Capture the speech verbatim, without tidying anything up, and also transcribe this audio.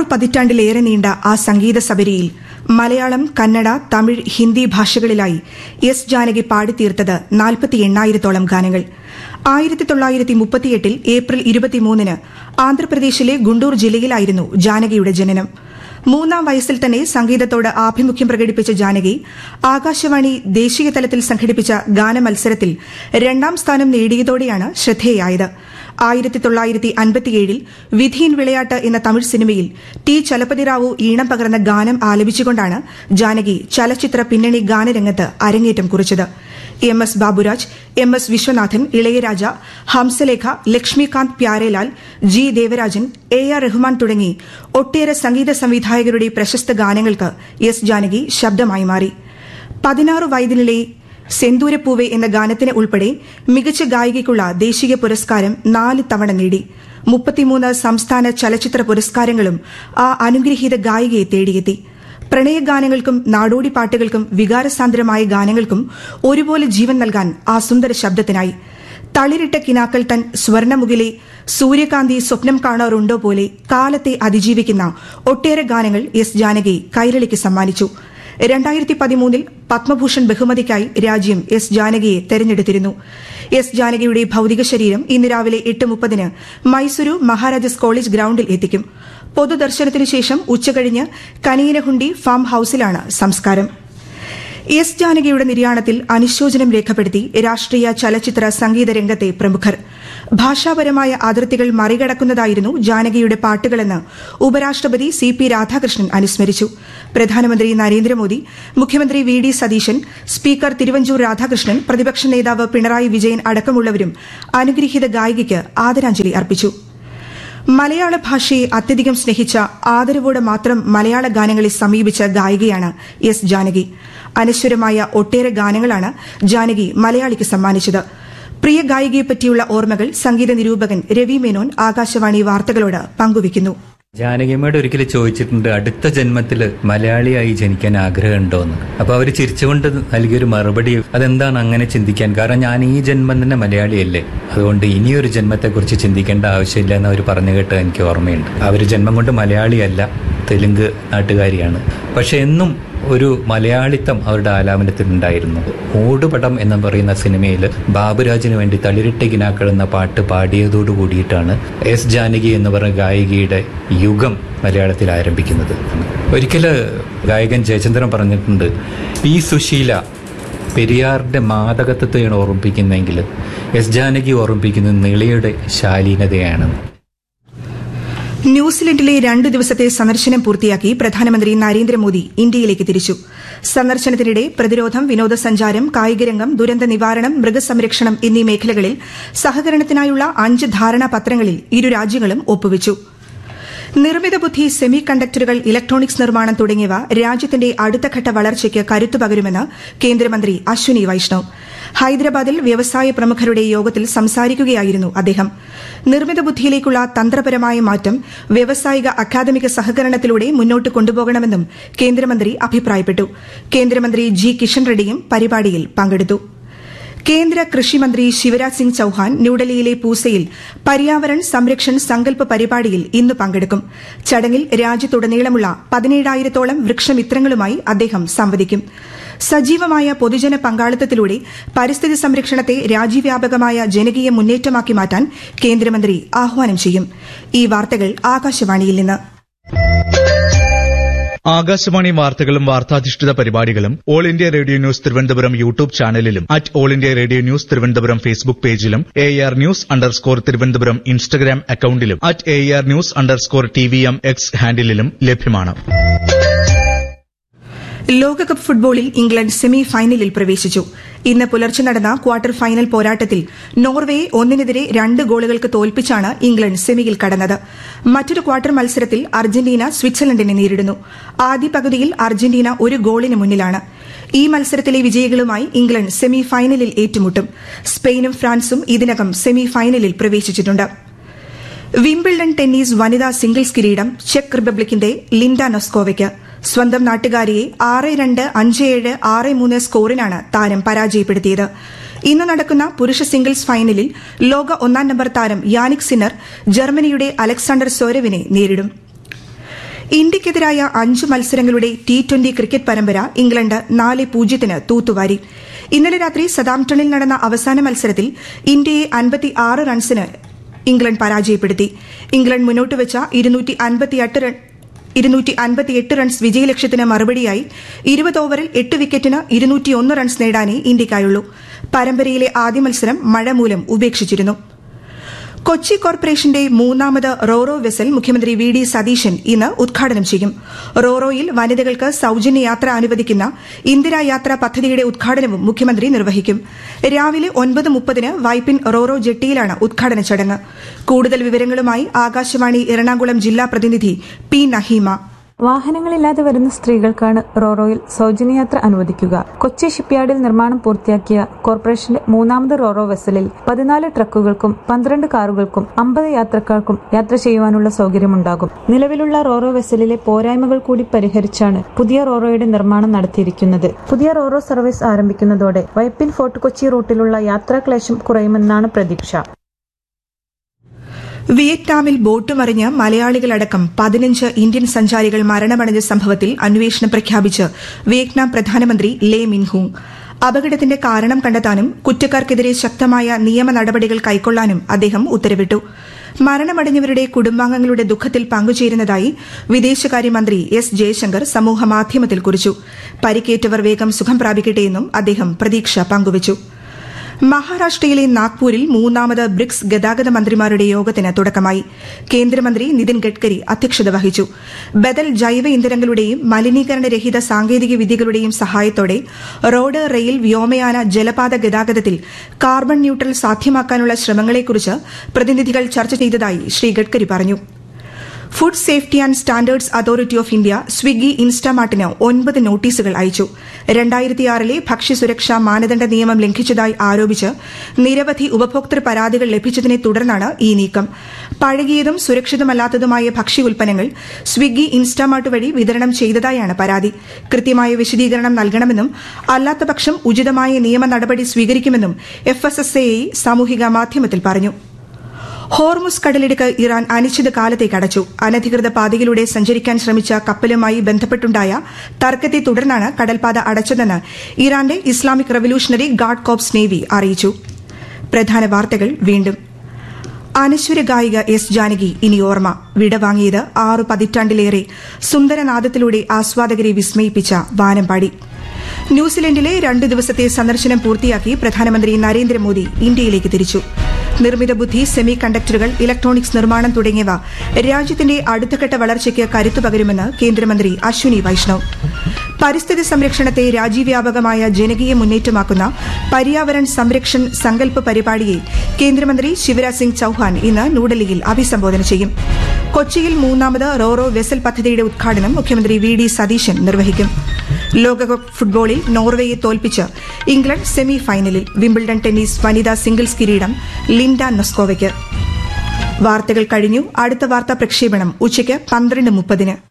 ആറു പതിറ്റാണ്ടിലേറെ നീണ്ട ആ സംഗീത സബരിയിൽ മലയാളം, കന്നഡ, തമിഴ്, ഹിന്ദി ഭാഷകളിലായി എസ് ജാനകി പാടിത്തീർത്തത് നാൽപ്പത്തി എണ്ണായിരത്തോളം ഗാനങ്ങൾ. ആയിരത്തി തൊള്ളായിരത്തി മുപ്പത്തിയെട്ടിൽ ഏപ്രിൽ ഇരുപത്തിമൂന്നിന് ആന്ധ്രാപ്രദേശിലെ ഗുണ്ടൂർ ജില്ലയിലായിരുന്നു ജാനകിയുടെ ജനനം. മൂന്നാം വയസ്സിൽ തന്നെ സംഗീതത്തോട് ആഭിമുഖ്യം പ്രകടിപ്പിച്ച ജാനകി ആകാശവാണി ദേശീയ തലത്തിൽ സംഘടിപ്പിച്ച ഗാനമത്സരത്തിൽ രണ്ടാം സ്ഥാനം നേടിയതോടെയാണ് ശ്രദ്ധേയായത്. ആയിരത്തി തൊള്ളായിരത്തി അൻപത്തിയേഴിൽ വിധിയിൻ വിളയാട്ട് എന്ന തമിഴ് സിനിമയിൽ ടി ചലപതിറാവു ഈണം പകർന്ന ഗാനം ആലപിച്ചുകൊണ്ടാണ് ജാനകി ചലച്ചിത്ര പിന്നണി ഗാനരംഗത്ത് അരങ്ങേറ്റം കുറിച്ചത്. M S Baburaj, M S Viswanathan, Ilaiyaraaja, Hamsalekha, Laxmikant Pyarelal, G Devarajan, A R Rahman തുടങ്ങി ഒട്ടേറെ സംഗീത സംവിധായകരുടെ പ്രശസ്ത ഗാനങ്ങൾക്ക് എസ് ജാനകി ശബ്ദമായി മാറി. പതിനാറ് വയതിനിലെ സെന്തൂരപ്പൂവെ എന്ന ഗാനത്തിന് ഉൾപ്പെടെ മികച്ച ഗായികയ്ക്കുള്ള ദേശീയ പുരസ്കാരം നാല് തവണ നേടി. മുപ്പത്തിമൂന്ന് സംസ്ഥാന ചലച്ചിത്ര പുരസ്കാരങ്ങളും ആ അനുഗ്രഹീത ഗായികയെ തേടിയെത്തി. പ്രണയഗാനങ്ങൾക്കും നാടോടി പാട്ടുകൾക്കും വികാരസാന്ദ്രമായ ഗാനങ്ങൾക്കും ഒരുപോലെ ജീവൻ നൽകാൻ ആ സുന്ദര ശബ്ദത്തിനായി. തളിരിട്ട കിനാക്കൾ തൻ സ്വർണമുകിലെ സൂര്യകാന്തി സ്വപ്നം കാണാറുണ്ടോ പോലെ കാലത്തെ അതിജീവിക്കുന്ന ഒട്ടേറെ ഗാനങ്ങൾ എസ് ജാനകി കൈരളിക്ക് സമ്മാനിച്ചു. രണ്ടായിരത്തി പതിമൂന്നിൽ പത്മഭൂഷൺ ബഹുമതിക്കായി രാജ്യം എസ് ജാനകിയെ തെരഞ്ഞെടുത്തിരുന്നു. എസ് ജാനകിയുടെ ഭൌതിക ശരീരം ഇന്ന് രാവിലെ എട്ട് മുപ്പതിന് മൈസൂരു മഹാരാജാസ് കോളേജ് ഗ്രൌണ്ടിൽ എത്തിക്കും. പൊതുദർശനത്തിനു ശേഷം ഉച്ചകഴിഞ്ഞ് കനിയനഹുണ്ടി ഫാം ഹൌസിലാണ് സംസ്കാരം. എസ് ജാനകിയുടെ നിര്യാണത്തിൽ അനുശോചനം രേഖപ്പെടുത്തി രാഷ്ട്രീയ ചലച്ചിത്ര സംഗീത രംഗത്തെ പ്രമുഖർ. ഭാഷാപരമായ അതിർത്തികൾ മറികടക്കുന്നതായിരുന്നു ജാനകിയുടെ പാട്ടുകളെന്ന് ഉപരാഷ്ട്രപതി സി പി രാധാകൃഷ്ണൻ അനുസ്മരിച്ചു. പ്രധാനമന്ത്രി നരേന്ദ്രമോദി, മുഖ്യമന്ത്രി V D Satheesan, speaker Thiruvanchoor Radhakrishnan, പ്രതിപക്ഷ നേതാവ് പിണറായി വിജയൻ അടക്കമുള്ളവരും അനുഗ്രഹീത ഗായികയ്ക്ക് ആദരാഞ്ജലി അർപ്പിച്ചു. മലയാള ഭാഷയെ അത്യധികം സ്നേഹിച്ച, ആദരവോടെ മാത്രം മലയാള ഗാനങ്ങളെ സമീപിച്ച ഗായികയാണ് എസ് ജാനകി. അനശ്വരമായ ഒട്ടേറെ ഗാനങ്ങളാണ് ജാനകി മലയാളിക്ക് സമ്മാനിച്ചത്. പ്രിയ ഗായികയെപ്പറ്റിയുള്ള ഓർമ്മകൾ സംഗീത നിരൂപകൻ രവി മേനോൻ ആകാശവാണി വാർത്തകളോട് പങ്കുവയ്ക്കുന്നു. ജാനകിയമ്മയോട് ഒരിക്കലും ചോദിച്ചിട്ടുണ്ട്, അടുത്ത ജന്മത്തിൽ മലയാളിയായി ജനിക്കാൻ ആഗ്രഹമുണ്ടോന്ന്. അപ്പൊ അവര് ചിരിച്ചുകൊണ്ട് നൽകിയൊരു മറുപടി, അതെന്താണ് അങ്ങനെ ചിന്തിക്കാൻ, കാരണം ഞാൻ ഈ ജന്മം തന്നെ മലയാളിയല്ലേ, അതുകൊണ്ട് ഇനിയൊരു ജന്മത്തെക്കുറിച്ച് ചിന്തിക്കേണ്ട ആവശ്യമില്ല എന്ന് അവർ പറഞ്ഞു കേട്ടത് എനിക്ക് ഓർമ്മയുണ്ട്. അവർ ജന്മം കൊണ്ട് മലയാളിയല്ല, തെലുങ്ക് നാട്ടുകാരിയാണ്. പക്ഷെ എന്നും ഒരു മലയാളിത്തം അവരുടെ ആലാപനത്തിലുണ്ടായിരുന്നു. ഓടുപടം എന്ന് പറയുന്ന സിനിമയിൽ ബാബുരാജിന് വേണ്ടി തളിരിട്ട കിനാക്കൾ എന്ന പാട്ട് പാടിയതോടു കൂടിയിട്ടാണ് എസ് ജാനകി എന്ന് പറയുന്ന ഗായികയുടെ യുഗം മലയാളത്തിൽ ആരംഭിക്കുന്നത്. ഒരിക്കൽ ഗായകൻ ജയചന്ദ്രൻ പറഞ്ഞിട്ടുണ്ട്, പി സുശീല പെരിയാറിന്റെ മാദകത്വത്തെയാണ് ഓർമ്മിപ്പിക്കുന്നതെങ്കിൽ എസ് ജാനകി ഓർമ്മിപ്പിക്കുന്നത് നിളയുടെ ശാലീനതയാണ്. ന്യൂസിലൻഡിലെ രണ്ടു ദിവസത്തെ സന്ദർശനം പൂർത്തിയാക്കി പ്രധാനമന്ത്രി നരേന്ദ്രമോദി ഇന്ത്യയിലേക്ക് തിരിച്ചു. സന്ദർശനത്തിനിടെ പ്രതിരോധം, വിനോദസഞ്ചാരം, കായികരംഗം, ദുരന്ത നിവാരണം, മൃഗസംരക്ഷണം എന്നീ മേഖലകളിൽ സഹകരണത്തിനായുള്ള അഞ്ച് ധാരണാപത്രങ്ങളിൽ ഇരു രാജ്യങ്ങളും ഒപ്പുവച്ചു. നിർമ്മിത ബുദ്ധി, സെമി കണ്ടക്ടറുകൾ, ഇലക്ട്രോണിക്സ് നിർമ്മാണം തുടങ്ങിയവ രാജ്യത്തിന്റെ അടുത്തഘട്ട വളർച്ചയ്ക്ക് കരുത്തുപകരുമെന്ന് കേന്ദ്രമന്ത്രി അശ്വിനി വൈഷ്ണവ്. ഹൈദരാബാദിൽ വ്യവസായ പ്രമുഖരുടെ യോഗത്തിൽ സംസാരിക്കുകയായിരുന്നു അദ്ദേഹം. നിർമ്മിത ബുദ്ധിയിലേക്കുള്ള തന്ത്രപരമായ മാറ്റം വ്യാവസായിക അക്കാദമിക സഹകരണത്തിലൂടെ മുന്നോട്ട് കൊണ്ടുപോകണമെന്നും കേന്ദ്രമന്ത്രി അഭിപ്രായപ്പെട്ടു. കേന്ദ്രമന്ത്രി ജി കിഷൻ റെഡ്ഡിയും പരിപാടിയിൽ പങ്കെടുത്തു. കേന്ദ്ര കൃഷിമന്ത്രി ശിവരാജ് സിംഗ് ചൌഹാൻ ന്യൂഡൽഹിയിലെ പൂസയിൽ പര്യാവരൺ സംരക്ഷൺ സങ്കല്പ് പരിപാടിയിൽ ഇന്ന് പങ്കെടുക്കും. ചടങ്ങിൽ രാജ്യത്തുടനീളമുള്ള പതിനേഴായിരത്തോളം വൃക്ഷമിത്രങ്ങളുമായി അദ്ദേഹം സംവദിക്കും. സജീവമായ പൊതുജന പങ്കാളിത്തത്തിലൂടെ പരിസ്ഥിതി സംരക്ഷണത്തെ രാജ്യവ്യാപകമായ ജനകീയ മുന്നേറ്റമാക്കി മാറ്റാൻ കേന്ദ്രമന്ത്രി ആഹ്വാനം ചെയ്യും. ഈ വാർത്തകൾ ആകാശവാണിയിൽ നിന്ന്. ആകാശവാണി വാർത്തകളും വാർത്താധിഷ്ഠിത പരിപാടികളും all India radio news Thiruvananthapuram YouTube ചാനലിലും at all India radio news Thiruvananthapuram Facebook പേജിലും A R news underscore Thiruvananthapuram Instagram അക്കൌണ്ടിലും at A R news underscore T V M X ഹാൻഡിലും ലഭ്യമാണ്. ലോകകപ്പ് ഫുട്ബോളിൽ ഇംഗ്ലണ്ട് സെമി ഫൈനലിൽ പ്രവേശിച്ചു. ഇന്ന് പുലർച്ചെ നടന്ന ക്വാർട്ടർ ഫൈനൽ പോരാട്ടത്തിൽ നോർവേയെ ഒന്നിനെതിരെ രണ്ട് ഗോളുകൾക്ക് തോൽപ്പിച്ചാണ് ഇംഗ്ലണ്ട് സെമിയിൽ കടന്നത്. മറ്റൊരു ക്വാർട്ടർ മത്സരത്തിൽ അർജന്റീന സ്വിറ്റ്സർലൻഡിനെ നേരിടുന്നു. ആദ്യ പകുതിയിൽ അർജന്റീന ഒരു ഗോളിന് മുന്നിലാണ്. ഈ മത്സരത്തിലെ വിജയികളുമായി ഇംഗ്ലണ്ട് സെമി ഫൈനലിൽ ഏറ്റുമുട്ടും. സ്പെയിനും ഫ്രാൻസും ഇതിനകം സെമി ഫൈനലിൽ പ്രവേശിച്ചിട്ടുണ്ട്. വിംബിൾഡൺ ടെന്നീസ് വനിതാ സിംഗിൾസ് കിരീടം ചെക്ക് റിപ്പബ്ലിക്കിന്റെ ലിൻഡ നൊസ്കോവയ്ക്ക്. സ്വന്തം നാട്ടുകാരിയെ ആറ് രണ്ട്, അഞ്ച് ഏഴ്, ആറ് മൂന്ന് സ്കോറിനാണ് താരം പരാജയപ്പെടുത്തിയത്. ഇന്ന് നടക്കുന്ന പുരുഷ സിംഗിൾസ് ഫൈനലിൽ ലോക ഒന്നാം നമ്പർ താരം യാനിക് സിന്നർ ജർമ്മനിയുടെ അലക്സാണ്ടർ സോരവിനെ നേരിടും. ഇന്ത്യയ്ക്കെതിരായ അഞ്ച് മത്സരങ്ങളുടെ ടി ട്വന്റി ക്രിക്കറ്റ് പരമ്പര ഇംഗ്ലണ്ട് നാല് പൂജ്യത്തിന് തൂത്തുവാരി. ഇന്നലെ രാത്രി സതാംപ്ടണിൽ നടന്ന അവസാന മത്സരത്തിൽ ഇന്ത്യയെ അൻപത്തിയാറ് റൺസിന് ഇംഗ്ലണ്ട് പരാജയപ്പെടുത്തി. ഇംഗ്ലണ്ട് മുന്നോട്ടുവച്ച ഇരുന്നൂറ്റി അൻപത്തിയെട്ട് റൺസ് വിജയലക്ഷ്യത്തിന് മറുപടിയായി ഇരുപത് ഓവറിൽ എട്ട് വിക്കറ്റിന് ഇരുന്നൂറ്റിയൊന്ന് റൺസ് നേടാനേ ഇന്ത്യയ്ക്കായുള്ളൂ. പരമ്പരയിലെ ആദ്യ മത്സരം മഴ മൂലം ഉപേക്ഷിച്ചിരുന്നു. കൊച്ചി കോർപ്പറേഷന്റെ മൂന്നാമത് റോറോ വെസൽ മുഖ്യമന്ത്രി വി ഡി സതീശൻ ഇന്ന് ഉദ്ഘാടനം ചെയ്യും. റോറോയിൽ വനിതകൾക്ക് സൌജന്യ യാത്ര അനുവദിക്കുന്ന ഇന്ദിരാ യാത്ര പദ്ധതിയുടെ ഉദ്ഘാടനവും മുഖ്യമന്ത്രി നിർവഹിക്കും. രാവിലെ ഒൻപത് മുപ്പതിന് വൈപ്പിൻ റോറോ ജെട്ടിയിലാണ് ഉദ്ഘാടന ചടങ്ങ്. കൂടുതൽ വിവരങ്ങളുമായി ആകാശവാണി എറണാകുളം ജില്ലാ പ്രതിനിധി പി നഹീമ. വാഹനങ്ങളില്ലാതെ വരുന്ന സ്ത്രീകൾക്കാണ് റോറോയിൽ സൌജന്യയാത്ര അനുവദിക്കുക. കൊച്ചി ഷിപ്പ്യാർഡിൽ നിർമ്മാണം പൂർത്തിയാക്കിയ കോർപ്പറേഷന്റെ മൂന്നാമത് റോറോ വെസലിൽ പതിനാല് ട്രക്കുകൾക്കും പന്ത്രണ്ട് കാറുകൾക്കും അമ്പത് യാത്രക്കാർക്കും യാത്ര ചെയ്യുവാനുള്ള സൌകര്യമുണ്ടാകും. നിലവിലുള്ള റോറോ വെസലിലെ പോരായ്മകൾ കൂടി പരിഹരിച്ചാണ് പുതിയ റോറോയുടെ നിർമ്മാണം നടത്തിയിരിക്കുന്നത്. പുതിയ റോറോ സർവീസ് ആരംഭിക്കുന്നതോടെ വൈപ്പിൻ ഫോർട്ട് കൊച്ചി റൂട്ടിലുള്ള യാത്രാക്ലേശം കുറയുമെന്നാണ് പ്രതീക്ഷ. വിയറ്റ്നാമിൽ ബോട്ട് മറിഞ്ഞ് മലയാളികളടക്കം പതിനഞ്ച് ഇന്ത്യൻ സഞ്ചാരികൾ മരണമടഞ്ഞ സംഭവത്തിൽ അന്വേഷണം പ്രഖ്യാപിച്ച് വിയറ്റ്നാം പ്രധാനമന്ത്രി ലേ മിൻഹൂങ്. അപകടത്തിന്റെ കാരണം കണ്ടെത്താനും കുറ്റക്കാർക്കെതിരെ ശക്തമായ നിയമ നടപടികൾ കൈക്കൊള്ളാനും അദ്ദേഹം ഉത്തരവിട്ടു. മരണമടഞ്ഞവരുടെ കുടുംബാംഗങ്ങളുടെ ദുഃഖത്തിൽ പങ്കുചേരുന്നതായി വിദേശകാര്യമന്ത്രി എസ് ജയശങ്കർ സമൂഹമാധ്യമത്തിൽ കുറിച്ചു. പരിക്കേറ്റവർ വേഗം സുഖം പ്രാപിക്കട്ടെയെന്നും അദ്ദേഹം പ്രതീക്ഷ പങ്കുവച്ചു. മഹാരാഷ്ട്രയിലെ നാഗ്പൂരിൽ മൂന്നാമത് ബ്രിക്സ് ഗതാഗത മന്ത്രിമാരുടെ യോഗത്തിന് തുടക്കമായി. കേന്ദ്രമന്ത്രി നിതിൻ ഗഡ്കരി അധ്യക്ഷത വഹിച്ചു. ബദൽ ജൈവ ഇന്ധനങ്ങളുടെയും മലിനീകരണരഹിത സാങ്കേതിക വിദ്യകളുടെയും സഹായത്തോടെ റോഡ്, റെയിൽ, വ്യോമയാന, ജലപാത ഗതാഗതത്തിൽ കാർബൺ ന്യൂട്രൽ സാധ്യമാക്കാനുള്ള ശ്രമങ്ങളെക്കുറിച്ച് പ്രതിനിധികൾ ചർച്ച ചെയ്തതായി ശ്രീ ഗഡ്കരി പറഞ്ഞു. Food safety and standards authority of India Swiggy, ഇൻസ്റ്റാമാർട്ടിന് ഒൻപത് നോട്ടീസുകൾ അയച്ചു. രണ്ടായിരത്തിയാറിലെ ഭക്ഷ്യസുരക്ഷാ മാനദണ്ഡ നിയമം ലംഘിച്ചതായി ആരോപിച്ച് നിരവധി ഉപഭോക്തൃ പരാതികൾ ലഭിച്ചതിനെ തുടർന്നാണ് ഈ നീക്കം. പഴകിയതും സുരക്ഷിതമല്ലാത്തതുമായ ഭക്ഷ്യ ഉൽപ്പന്നങ്ങൾ സ്വിഗ്ഗി, ഇൻസ്റ്റാമാർട്ട് വഴി വിതരണം ചെയ്തതായാണ് പരാതി. കൃത്യമായ വിശദീകരണം നൽകണമെന്നും അല്ലാത്തപക്ഷം ഉചിതമായ നിയമ നടപടി സ്വീകരിക്കുമെന്നും എഫ് എസ് എസ് എ സാമൂഹിക മാധ്യമത്തിൽ പറഞ്ഞു. ഹോർമുസ് കടലിടുക്ക് ഇറാൻ അനിശ്ചിതകാലത്തേക്ക് അടച്ചു. അനധികൃത പാതയിലൂടെ സഞ്ചരിക്കാൻ ശ്രമിച്ച കപ്പലുമായി ബന്ധപ്പെട്ടുണ്ടായ തർക്കത്തെ തുടർന്നാണ് കടൽപാത അടച്ചതെന്ന് ഇറാന്റെ Islamic revolutionary guard corps navy അറിയിച്ചു. പ്രധാന വാർത്തകൾ വീണ്ടും. അനശ്വര ഗായിക എസ് ജാനകി ഇനി ഓർമ്മ. വിടവാങ്ങിയത് ആറു പതിറ്റാണ്ടിലേറെ സുന്ദരനാദത്തിലൂടെ ആസ്വാദകരെ വിസ്മയിപ്പിച്ച വാനമ്പാടി. ന്യൂസിലൻഡിലെ രണ്ടു ദിവസത്തെ സന്ദർശനം പൂർത്തിയാക്കി പ്രധാനമന്ത്രി നരേന്ദ്രമോദി ഇന്ത്യയിലേക്ക് തിരിച്ചു. നിർമ്മിത ബുദ്ധി, സെമി കണ്ടക്ടറുകൾ, ഇലക്ട്രോണിക്സ് നിർമ്മാണം തുടങ്ങിയവ രാജ്യത്തിന്റെ അടുത്തഘട്ട വളർച്ചയ്ക്ക് കരുത്തു പകരുമെന്ന് കേന്ദ്രമന്ത്രി അശ്വിനി വൈഷ്ണവ്. പരിസ്ഥിതി സംരക്ഷണത്തെ രാജ്യവ്യാപകമായ ജനകീയ മുന്നേറ്റമാക്കുന്ന പര്യാവരൺ സംരക്ഷൺ സങ്കല്പ് പരിപാടിയെ കേന്ദ്രമന്ത്രി ശിവരാജ് സിംഗ് ചൌഹാൻ ഇന്ന് ന്യൂഡൽഹിയിൽ അഭിസംബോധന ചെയ്യും. കൊച്ചിയിൽ മൂന്നാമത് റോറോ വെസൽ പദ്ധതിയുടെ ഉദ്ഘാടനം മുഖ്യമന്ത്രി വി ഡി സതീശൻ നിർവഹിക്കും. ലോകകപ്പ് ഫുട്ബോളിൽ നോർവേയെ തോൽപ്പിച്ച് ഇംഗ്ലണ്ട് സെമി ഫൈനലിൽ. വിംബിൾഡൺ ടെന്നീസ് വനിതാ സിംഗിൾസ് കിരീടം ലിൻഡ നൊസ്കോവയ്ക്ക്. വാർത്തകൾ കഴിഞ്ഞു. അടുത്ത വാർത്താ പ്രക്ഷേപണം ഉച്ചയ്ക്ക് പന്ത്രണ്ട് മുപ്പതിന്.